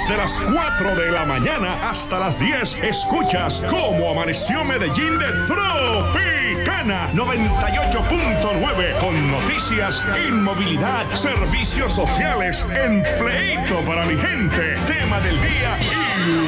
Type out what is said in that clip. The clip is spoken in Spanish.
Desde las 4 de la mañana hasta las 10, escuchas Cómo Amaneció Medellín de Tropicana 98.9, con noticias, inmovilidad, servicios sociales, empleito para mi gente, tema del día y